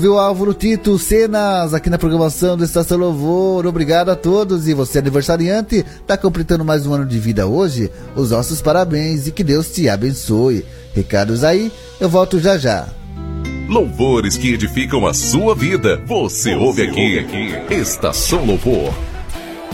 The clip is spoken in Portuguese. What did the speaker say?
Viu, Álvaro, Tito, cenas aqui na programação do Estação Louvor. Obrigado a todos. E você, aniversariante, tá completando mais um ano de vida hoje? Os nossos parabéns e que Deus te abençoe. Recados aí, eu volto já já. Louvores que edificam a sua vida. Você ouve aqui. Estação Louvor.